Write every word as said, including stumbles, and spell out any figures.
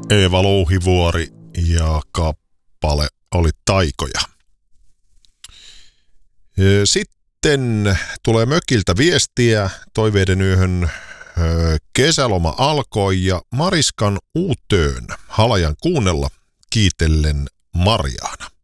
Eeva Louhivuori ja kappale oli Taikoja. Sitten tulee mökiltä viestiä. Toiveiden yöhön kesäloma alkoi ja Mariskan uutöön halajan kuunnella kiitellen Marjaana.